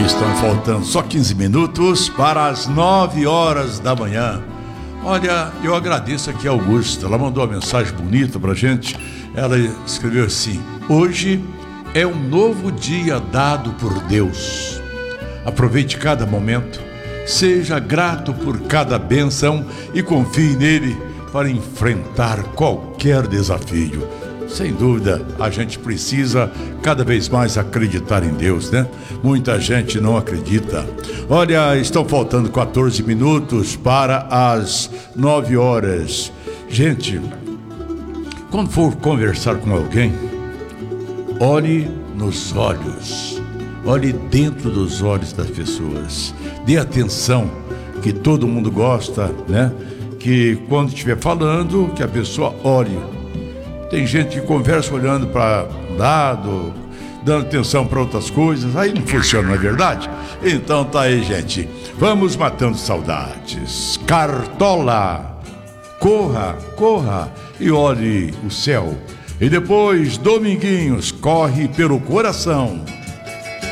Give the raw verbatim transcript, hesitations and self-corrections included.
Estão faltando só quinze minutos para as nove horas da manhã. Olha, eu agradeço aqui a Augusta, ela mandou uma mensagem bonita pra gente. Ela escreveu assim: hoje é um novo dia dado por Deus. Aproveite cada momento, seja grato por cada bênção e confie nele para enfrentar qualquer desafio. Sem dúvida, a gente precisa cada vez mais acreditar em Deus, né? Muita gente não acredita. Olha, estão faltando quatorze minutos para as nove horas. Gente, quando for conversar com alguém, olhe nos olhos. Olhe dentro dos olhos das pessoas. Dê atenção, que todo mundo gosta, né? Que quando estiver falando, que a pessoa olhe. Tem gente que conversa olhando para um lado, dando atenção para outras coisas, aí não funciona, não é verdade? Então tá aí, gente. Vamos matando saudades. Cartola, corra, corra e olhe o céu. E depois, Dominguinhos, corre pelo coração.